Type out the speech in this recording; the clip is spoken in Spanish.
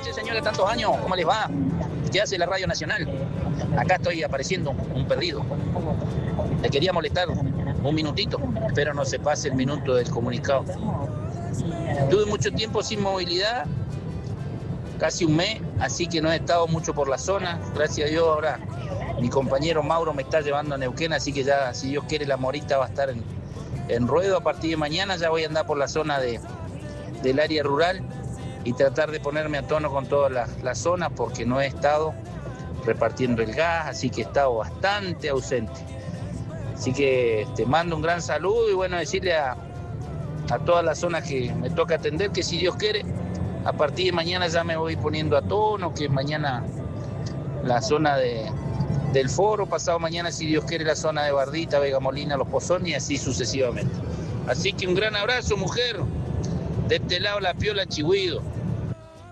noches, señores, tantos años. ¿Cómo les va? ¿Qué hace la Radio Nacional? Acá estoy apareciendo un perdido. Le quería molestar un minutito, pero no se pase el minuto del comunicado. Tuve mucho tiempo sin movilidad, casi un mes, así que no he estado mucho por la zona. Gracias a Dios ahora mi compañero Mauro me está llevando a Neuquén, así que ya, si Dios quiere, la Morita va a estar en ruedo a partir de mañana. Ya voy a andar por la zona del área rural y tratar de ponerme a tono con todas las zonas, porque no he estado repartiendo el gas, así que he estado bastante ausente. Así que te mando un gran saludo y bueno, decirle a todas las zonas que me toca atender que si Dios quiere, a partir de mañana ya me voy poniendo a tono, que mañana la zona del Foro, pasado mañana si Dios quiere la zona de Bardita, Vega Molina, Los Pozones y así sucesivamente. Así que un gran abrazo, mujer, de este lado la Piola Chihuido.